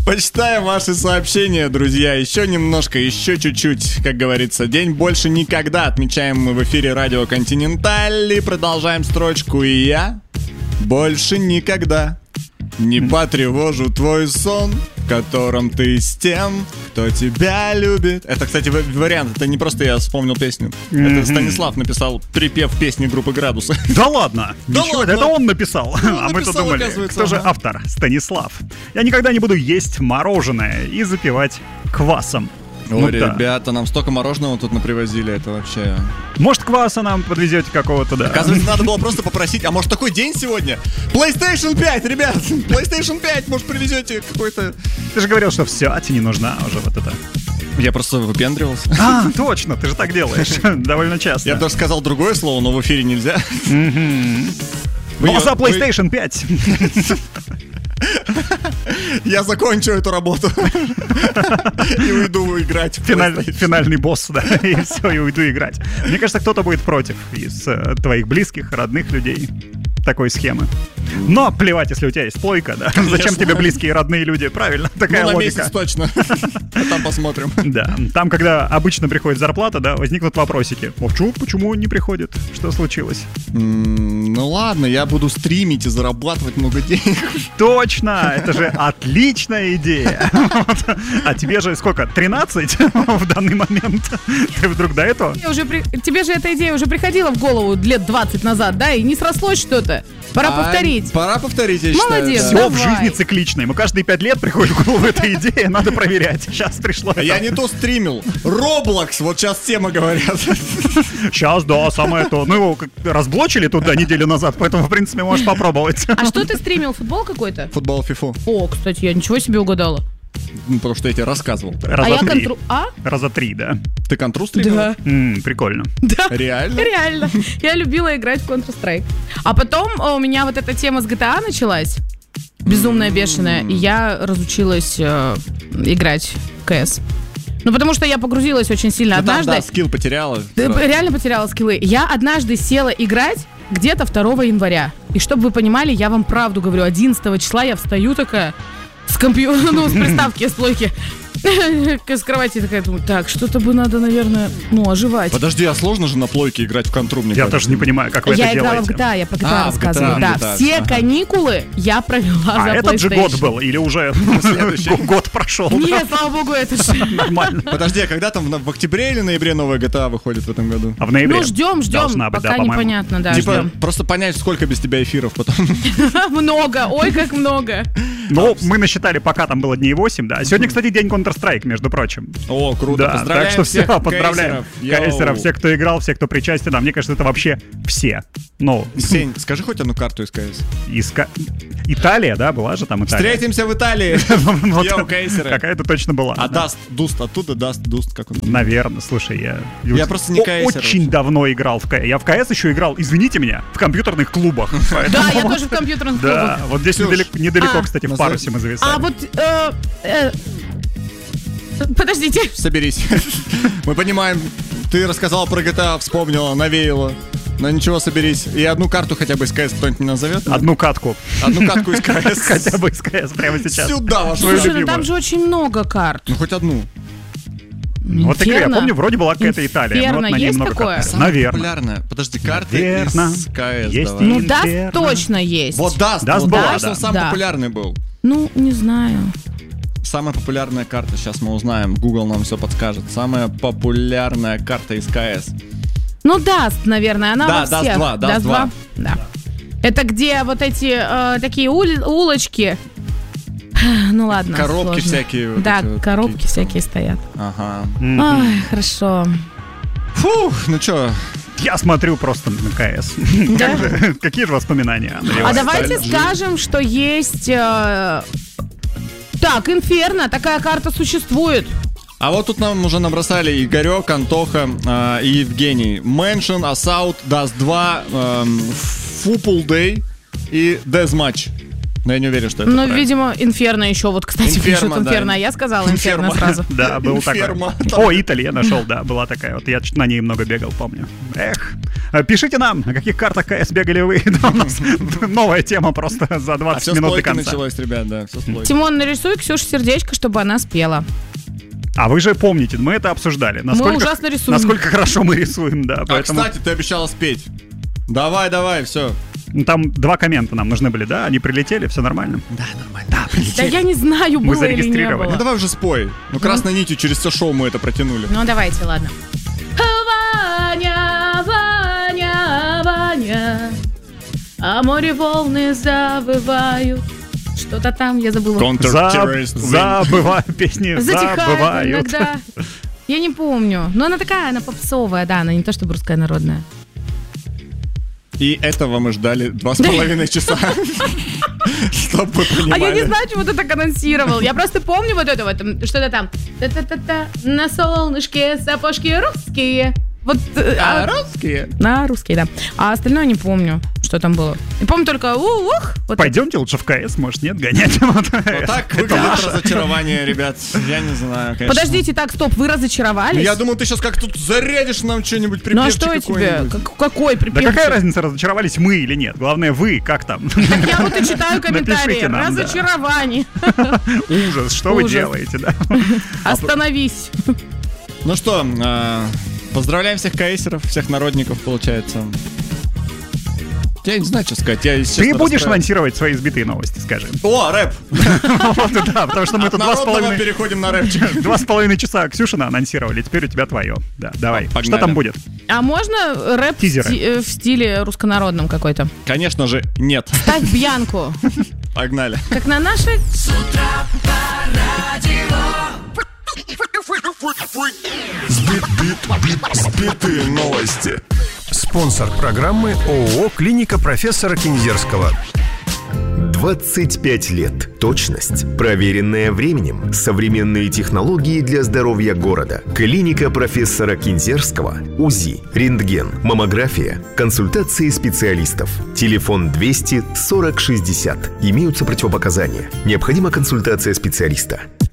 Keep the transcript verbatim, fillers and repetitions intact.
Почитаем ваши сообщения, друзья. Еще немножко, еще чуть-чуть, как говорится. День больше никогда. Отмечаем мы в эфире радио Континенталь. И продолжаем строчку. И я больше никогда не потревожу твой сон, в котором ты с тем, кто тебя любит. Это, кстати, вариант. Это не просто я вспомнил песню. Mm-hmm. Это Станислав написал припев песни группы «Градусы». Да ладно? Да Ничего, ладно? Это он написал. Ну, а мы-то думали, кто ага. же автор? Станислав. Я никогда не буду есть мороженое и запивать квасом. Ой, ну, ребята, да. нам столько мороженого тут напривозили, это вообще... Может, кваса нам подвезете какого-то, да? Оказывается, надо было просто попросить, а может, такой день сегодня? PlayStation пять, ребят! PlayStation пять, может, привезете какой-то... Ты же говорил, что все, а тебе не нужна уже вот это. Я просто выпендривался. А, точно, ты же так делаешь. Довольно часто. Я бы даже сказал другое слово, но в эфире нельзя. Ну, за PlayStation пять. Я закончу эту работу и уйду играть в Финаль, Финальный босс, да, и все, и уйду играть. Мне кажется, кто-то будет против из э, твоих близких, родных людей такой схемы. Но плевать, если у тебя есть плойка, да. Конечно. Зачем тебе близкие, родные люди? Правильно, такая ну, на логика. месяц точно. А там посмотрим. Да, там, когда обычно приходит зарплата, да, возникнут вопросики. Почему, почему не приходит? Что случилось? Mm, ну ладно, я буду стримить и зарабатывать много денег. Точно, это же отличная идея. А тебе же сколько? тринадцать в данный момент? Ты вдруг до этого? Уже при... Тебе же эта идея уже приходила в голову лет двадцать назад, да? И не срослось что-то. Пора а, повторить. Пора повторить, я Молодец, считаю. Все в жизни циклично. Ему каждые пять лет приходит в голову эта идея, надо проверять. Сейчас пришло это. Я не то стримил. Roblox, вот сейчас тема говорят. Сейчас, да, самое то. Ну, его разблочили туда неделю назад, поэтому, в принципе, можешь попробовать. А что ты стримил? Футбол какой-то? Футбол фифу. О, кстати, я ничего себе угадала. Ну, потому что я тебе рассказывал. Раза а я три. контру... А? Раза три, да. Ты контру стримил? Да. М-м, прикольно. Да. Реально? Реально. Я любила играть в Counter-Strike. А потом у меня вот эта тема с джи ти эй началась. Безумная, бешеная. И я разучилась э, играть в КС. Ну, потому что я погрузилась очень сильно. Ты однажды... Там, да, скилл потеряла. Ты реально потеряла скиллы. Я однажды села играть где-то второго января. И чтобы вы понимали, я вам правду говорю, одиннадцатого числа я встаю такая с компьютера, ну, с приставки, с плойки, с кровати такая, думаю, так, что-то бы надо, наверное, ну, оживать. Подожди, а сложно же на плойке играть в контру, мне Я кажется. тоже не понимаю, как вы я это играла делаете. в джи ти эй, я про джи ти эй А, рассказываю. в джи ти эй, Да, в джи ти эй, все ага. каникулы я провела А за этот же год PlayStation. был, или уже год прошел? Нет, слава богу, это же... Нормально. Подожди, а когда там, в, в октябре или ноябре новая джи ти эй выходит в этом году? А в ноябре? Ну, ждем, ждем, Должна быть, пока да, по-моему. непонятно, да, Типа, ждем. просто понять, сколько без тебя эфиров потом. Много, ой, как много. Ну, мы насчитали, пока там было дней восемь, да. Сегодня, кстати, день Counter-Strike, между прочим. О, круто, Да, поздравляем так что всех все, поздравляем кейсеров. кейсеров, все, кто играл, все, кто причастен. Да, мне кажется, это вообще все. Ну, Сень, скажи хоть одну карту из КС. из Ка- Италия, да, была же там Италия. Встретимся в Италии. Вот Йоу, кейсеры. какая-то точно была. А да. Даст, Дуст оттуда, Даст, Дуст, как он там? Наверное, слушай, я... Я просто не о- кейсер Очень вообще. давно играл в КС. Я в КС еще играл, извините меня, в компьютерных клубах. Да, я тоже в компьютерных Да, клубах. вот здесь Ксюш, недалеко, недалеко, а, кстати, в назови- парусе мы зависали. А вот... э, э, Подождите. Соберись. Мы понимаем, ты рассказала про джи ти эй, вспомнила, навеяла. Но ничего, соберись. И одну карту хотя бы из КС кто-нибудь не назовет? Одну катку. Одну катку из КС. Хотя бы из КС прямо сейчас. Сюда вашу Свою Слушай, ну любимую. там же очень много карт. Ну хоть одну. Вот такие, я Инферно. помню, вроде была какая-то Италия. но вот Инферно на ней есть много такое? карт. Самая Наверное. популярная. Подожди, карты Наверно. из КС. Есть давай. Ну, и- Даст Инферно. точно есть. Вот Даст. Даст вот была, Даст, да. он самый Да. популярный был. Ну, не знаю. Самая популярная карта, сейчас мы узнаем, Google нам все подскажет. Самая популярная карта из КС. Ну, Даст, наверное, она Да, во Даст всех. два, Даст два. Да. Это где вот эти э, такие уль- улочки. Ну ладно. Коробки сложно. всякие. вот Да, эти вот коробки какие-то. всякие стоят. Ага. Мгм. Ой, хорошо. Фух, ну чё, Я смотрю просто на КС. Да? Как же- Какие же воспоминания? А навевает? давайте скажем, что есть... э, Так, Инферно, такая карта существует. а вот тут нам уже набросали Игорек, Антоха э, и Евгений. Mansion, Assault, Даст два, эм, Fupul Day и Deathmatch. Но я не уверен, что это Ну, правильно. видимо, Инферно еще. Вот, кстати, Инферно, пишут да. Инферно, а я сказала Инферно Инферно. сразу. Да, был такой. Ферма. О, Итали я нашел, да, была такая. Вот я на ней много бегал, помню. Эх. Пишите нам, на каких картах КС бегали вы. Да, у нас новая тема просто за А двадцать все с минут до плойки конца. началось, ребят, да, все с плойки. Тимон, нарисуй Ксюше сердечко, чтобы она спела. А вы же помните, мы это обсуждали. Насколько, ужасно рисуем. Насколько хорошо мы рисуем, да. А, Поэтому кстати, ты обещала спеть. Давай, давай, все. ну, там два коммента нам нужны были, да? Они прилетели, все нормально. Да, нормально. Да, прилетели. Да я не знаю, Мы было или не зарегистрировали. Ну было. давай уже спой. Ну красной нитью через все шоу мы это протянули. Ну, давайте, ладно. Ваня, Ваня, Ваня, а море волны завывают. Что-то там, я забыла. За- Counter-terrorist win. Забываю песни, Затихает забывают. иногда. Я не помню. Но она такая, она попсовая, да, она не то чтобы русская народная. И этого мы ждали два с половиной часа. Чтоб вы А я не понимали. знаю, чего ты так анонсировал. Я просто помню вот это вот, м, что-то там. Та-та-та-та, на солнышке сапожки русские. Вот, э, А а- русские? на русские, да. А остальное не помню, что там было. Я помню только ух. Вот Пойдемте лучше в КС, может, нет, гонять. Вот. Вот так выглядит разочарование, ребят. Я не знаю, конечно. Подождите, так, стоп, вы разочаровались? Ну, я думал, ты сейчас как тут зарядишь нам что-нибудь, Ну а припевчик что я тебе? какой-нибудь. Как- какой Да припевчик? какая разница, разочаровались мы или нет? Glавное, вы, как там? Так я вот и читаю комментарии. Напишите нам, да. Разочарование. Ужас, что вы Ужас. делаете, да? Остановись. Ну что, а, поздравляем всех каэсеров, всех народников, получается. Я не знаю, что сказать. Я, если Ты честно, будешь расстроен. анонсировать свои избитые новости, скажи. О, рэп! Вот, да, потому что мы От тут два с народного половиной... переходим на рэпчик. Два с половиной часа Ксюшина анонсировали, теперь у тебя твое. Да, давай. Погнали. Что там будет? А можно рэп в, Тизеры. сти- э, в стиле руссконародном какой-то? Конечно же, нет. Ставь Бьянку. Погнали. Как на нашей... Сбитые новости. Спонсор программы ООО «Клиника профессора Кинзерского». двадцать пять лет. Точность, проверенная временем, современные технологии для здоровья города. Клиника профессора Кинзерского. УЗИ, рентген, маммография, консультации специалистов. Телефон двести сорок шестьдесят. Имеются противопоказания. Необходима консультация специалиста.